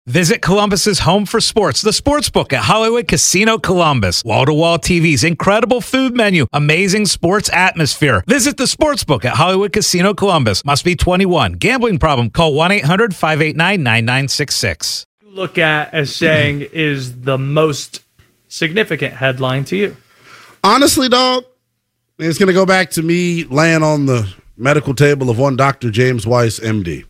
Visit Columbus's home for sports, the Sportsbook at Hollywood Casino Columbus. Wall-to-wall TVs, incredible food menu, amazing sports atmosphere. Visit the Sportsbook at Hollywood Casino Columbus. Must be 21. Gambling problem? Call 1-800-589-9966. Look at as saying is the most significant headline to you? Honestly, dog, it's going to go back to me laying on the medical table of one Dr. James Weiss, MD.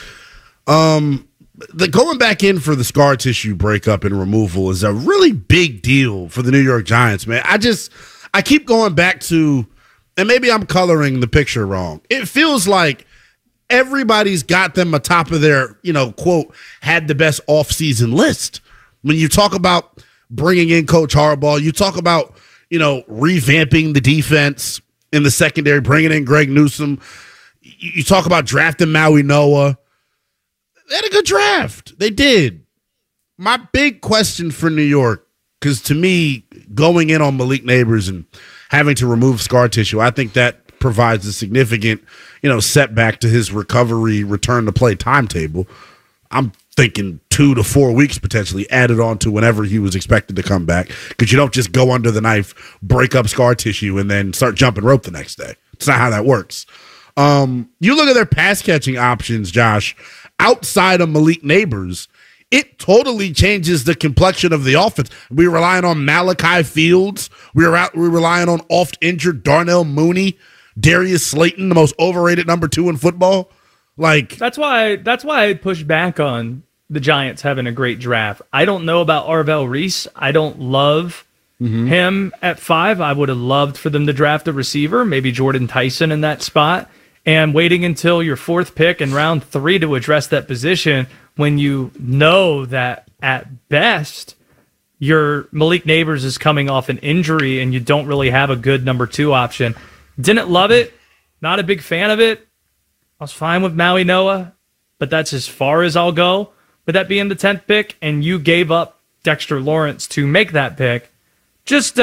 The going back in for the scar tissue breakup and removal is a really big deal for the New York Giants, man. I keep going back to, and maybe I'm coloring the picture wrong. It feels like everybody's got them atop of their, quote, had the best offseason list. When you talk about bringing in Coach Harbaugh, you talk about, revamping the defense in the secondary, bringing in Greg Newsome. You talk about drafting Maui Noah. They had a good draft. They did. My big question for New York, because to me, going in on Malik Nabers and having to remove scar tissue, I think that provides a significant, setback to his recovery, return to play timetable. I'm thinking 2 to 4 weeks potentially added on to whenever he was expected to come back, because you don't just go under the knife, break up scar tissue, and then start jumping rope the next day. It's not how that works. You look at their pass catching options, Josh, outside of Malik Nabers, it totally changes the complexion of the offense. We're relying on Malachi Fields. We're relying on oft-injured Darnell Mooney, Darius Slayton, the most overrated number 2 in football. That's why I push back on the Giants having a great draft. I don't know about Arvell Reese. I don't love him at 5. I would have loved for them to draft a receiver, maybe Jordan Tyson in that spot. And waiting until your 4th pick in round 3 to address that position when you know that at best your Malik Nabers is coming off an injury and you don't really have a good number 2 option. Didn't love it. Not a big fan of it. I was fine with Maui Noah, but that's as far as I'll go with that being the 10th pick. And you gave up Dexter Lawrence to make that pick. Just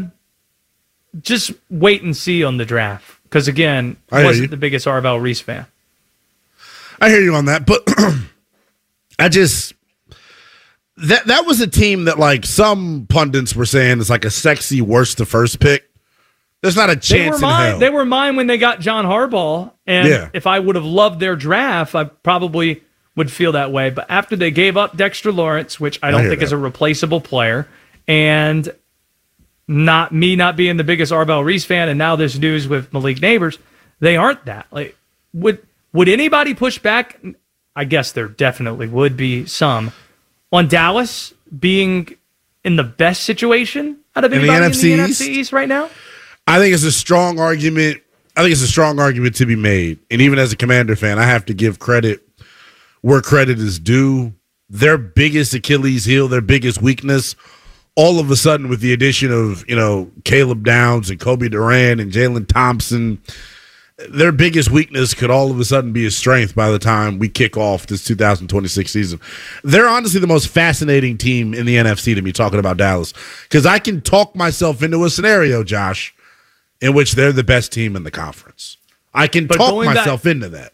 wait and see on the draft. Because, again, I wasn't the biggest Arvell Reese fan. I hear you on that, but that was a team that, some pundits were saying is like a sexy worst to first pick. There's not a chance in hell. They were mine when they got John Harbaugh, and if I would have loved their draft, I probably would feel that way. But after they gave up Dexter Lawrence, which I don't think is a replaceable player, and not being the biggest Arvell Reese fan, and now this news with Malik Nabers, they aren't that. Would anybody push back? I guess there definitely would be some on Dallas being in the best situation out of anybody in the NFC East right now. I think it's a strong argument. I think it's a strong argument to be made. And even as a Commander fan, I have to give credit where credit is due. Their biggest Achilles heel, their biggest weakness, all of a sudden with the addition of, Caleb Downs and Kobe Durant and Jalen Thompson, their biggest weakness could all of a sudden be a strength by the time we kick off this 2026 season. They're honestly the most fascinating team in the NFC to me, talking about Dallas, because I can talk myself into a scenario, Josh, in which they're the best team in the conference. I can talk myself into that.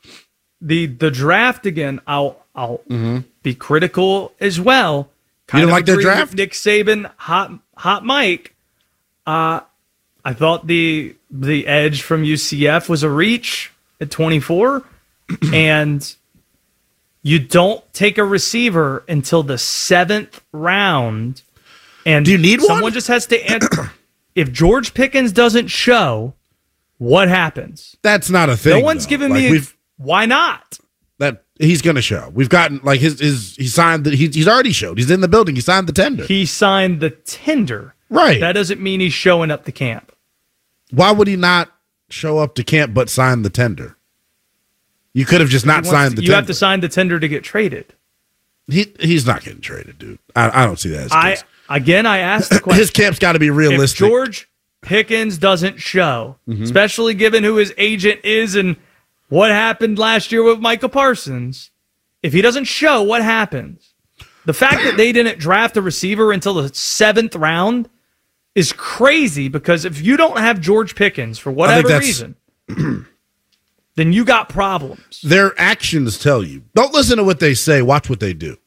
The draft, again, I'll be critical as well. You didn't like their draft? Nick Saban, hot Mike. I thought the edge from UCF was a reach at 24, and you don't take a receiver until the 7th round. And do you need someone one? Just has to answer. If George Pickens doesn't show, what happens? That's not a thing. No one's giving me. Why not? That he's going to show. We've gotten he signed. He's already showed. He's in the building. He signed the tender. He signed the tender. Right. That doesn't mean he's showing up to camp. Why would he not show up to camp but sign the tender? You could have just not signed the tender. You have to sign the tender to get traded. He's not getting traded, dude. I don't see that as the case. Again, I asked the question. His camp's got to be realistic. If George Pickens doesn't show, especially given who his agent is and what happened last year with Micah Parsons, if he doesn't show, what happens? The fact that they didn't draft a receiver until the 7th round is crazy, because if you don't have George Pickens for whatever reason, then you got problems. Their actions tell you. Don't listen to what they say. Watch what they do.